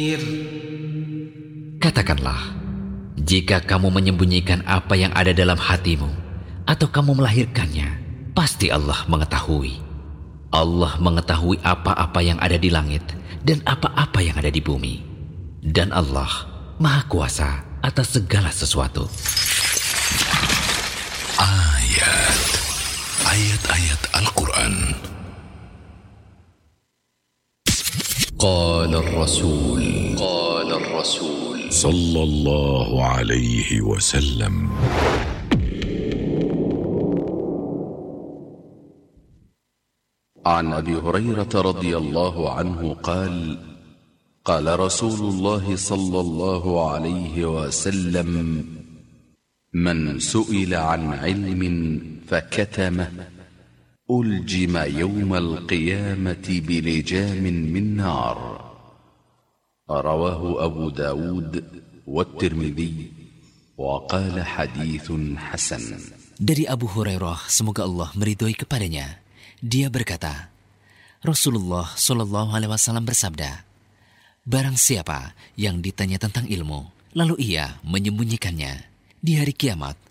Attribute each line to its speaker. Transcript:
Speaker 1: Katakanlah, jika kamu menyembunyikan apa yang ada dalam hatimu atau kamu melahirkannya, pasti Allah mengetahui. Allah mengetahui apa-apa yang ada di langit dan apa-apa yang ada di bumi. Dan Allah Maha Kuasa atas segala sesuatu.
Speaker 2: Ayat-ayat Al-Quran.
Speaker 1: Qala ar-Rasul
Speaker 2: Sallallahu alaihi wasallam.
Speaker 3: عن أبي هريرة رضي الله عنه قال قال رسول الله صلى الله عليه وسلم من سئل عن علم فكتمه ألجم يوم القيامة بلجام من نار. رواه أبو داود والترمذي وقال حديث حسن.
Speaker 4: Dari Abu Hurairah, semoga Allah meridhoi kepadanya, dia berkata, Rasulullah Shallallahu Alaihi Wasallam bersabda, barang siapa yang ditanya tentang ilmu, lalu ia menyembunyikannya, di hari kiamat